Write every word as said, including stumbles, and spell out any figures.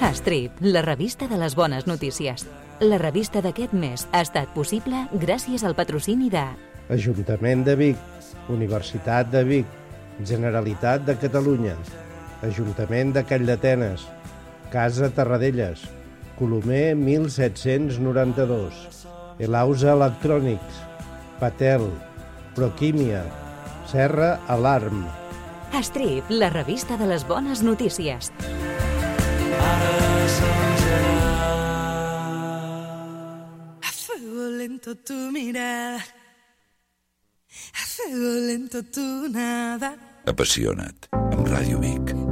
Astrip, la revista de les bones notícies. La revista d'aquest mes ha estat possible gràcies al patrocini de Ajuntament de Vic, Universitat de Vic, Generalitat de Catalunya, Ajuntament de Calldetenes, Casa Terradellas, Colomer mil set-cents noranta-dos, Elausa Electrònics, Patel, Proquímia, Serra Alarm. Astrip, la revista de les bones notícies. A fuego lento tu mirada, a fuego lento tu nada. Apassiona't, amb Ràdio Vic.